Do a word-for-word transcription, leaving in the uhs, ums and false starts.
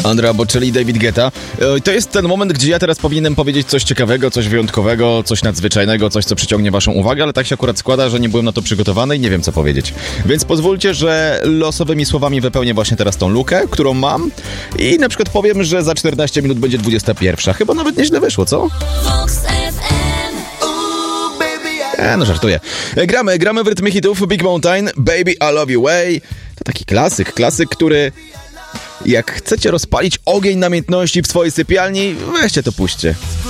Andrea Bocelli i David Guetta. To jest ten moment, gdzie ja teraz powinienem powiedzieć coś ciekawego, coś wyjątkowego, coś nadzwyczajnego, coś, co przyciągnie waszą uwagę, ale tak się akurat składa, że nie byłem na to przygotowany i nie wiem, co powiedzieć. Więc pozwólcie, że losowymi słowami wypełnię właśnie teraz tą lukę, którą mam i na przykład powiem, że za czternaście minut będzie dwudziesta pierwsza. Chyba nawet nieźle wyszło, co? E, no żartuję. Gramy, gramy w rytmie hitów Big Mountain, Baby I Love You Way. To taki klasyk, klasyk, który jak chcecie rozpalić ogień namiętności w swojej sypialni, weźcie to puśćcie.